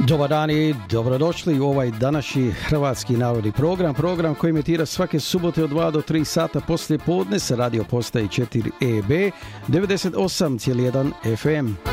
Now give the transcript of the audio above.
Dobar dan i dobrodošli u ovaj današnji Hrvatski narodni program koji emitira svake subote od 2 do 3 sata poslije podne sa radio postaje 4 EB 98,1 FM.